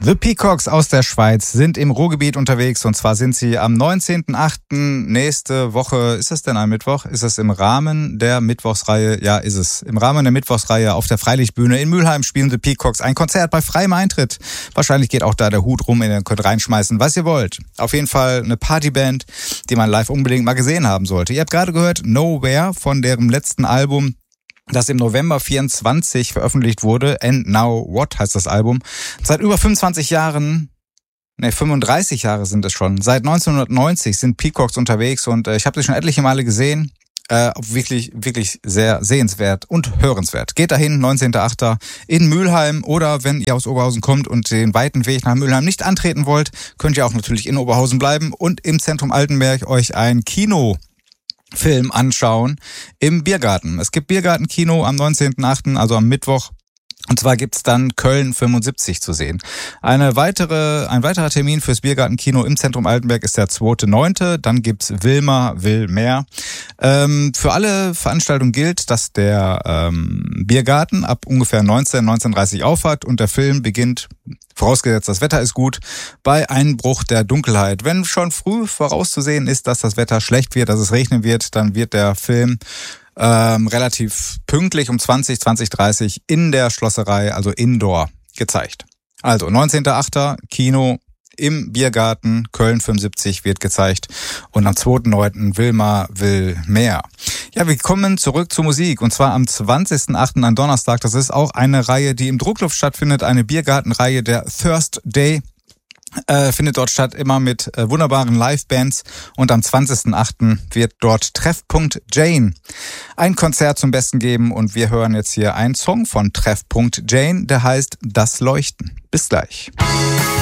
The Peacocks aus der Schweiz sind im Ruhrgebiet unterwegs und zwar sind sie am 19.08. nächste Woche. Ist es denn ein Mittwoch? Ist es im Rahmen der Mittwochsreihe? Ja, ist es. Im Rahmen der Mittwochsreihe auf der Freilichtbühne in Mülheim spielen The Peacocks ein Konzert bei freiem Eintritt. Wahrscheinlich geht auch da der Hut rum, ihr könnt reinschmeißen, was ihr wollt. Auf jeden Fall eine Partyband, die man live unbedingt mal gesehen haben sollte. Ihr habt gerade gehört Nowhere von deren letzten Album, das im November 24 veröffentlicht wurde. And Now What heißt das Album. Seit über 35 Jahren, 35 Jahre sind es schon. Seit 1990 sind Peacocks unterwegs und ich habe sie schon etliche Male gesehen. Wirklich, wirklich sehr sehenswert und hörenswert. Geht dahin, 19.08. in Mülheim, oder wenn ihr aus Oberhausen kommt und den weiten Weg nach Mülheim nicht antreten wollt, könnt ihr auch natürlich in Oberhausen bleiben und im Zentrum Altenberg euch ein Film anschauen im Biergarten. Es gibt Biergartenkino am 19.08., also am Mittwoch. Und zwar gibt's dann Köln 75 zu sehen. Ein weiterer Termin fürs Biergartenkino im Zentrum Altenberg ist der 2.9. Dann gibt's Wilma will mehr. Für alle Veranstaltungen gilt, dass der Biergarten ab ungefähr 19:30 aufhat und der Film beginnt, vorausgesetzt das Wetter ist gut, bei Einbruch der Dunkelheit. Wenn schon früh vorauszusehen ist, dass das Wetter schlecht wird, dass es regnen wird, dann wird der Film relativ pünktlich um 20:30 in der Schlosserei, also Indoor, gezeigt. Also 19.08. Kino im Biergarten, Köln 75 wird gezeigt und am 2.9. Wilma will mehr. Ja, wir kommen zurück zur Musik und zwar am 20.08. an Donnerstag. Das ist auch eine Reihe, die im Druckluft stattfindet, eine Biergartenreihe, der Thirst Day. Findet dort statt, immer mit wunderbaren Live-Bands, und am 20.08. wird dort Treffpunkt Jane ein Konzert zum Besten geben und wir hören jetzt hier einen Song von Treffpunkt Jane, der heißt Das Leuchten. Bis gleich.